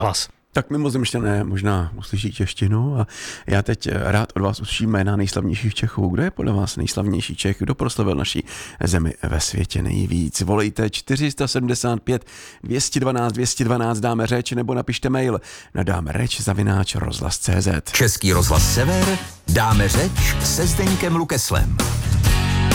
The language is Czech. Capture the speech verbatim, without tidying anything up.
hlas. Tak mimozemšťané možná uslyší češtinu a já teď rád od vás uslyším jména nejslavnějších Čechů. Kdo je podle vás nejslavnější Čech? Kdo proslavil naší zemi ve světě nejvíc? Volejte čtyři sedmdesát pět dvě jedna dva dvě jedna dva, dáme řeč, nebo napište mail na dáme řeč zavináč rozhlas tečka cé zet. Český rozhlas Sever, dáme řeč se Zdeňkem Lukeslem.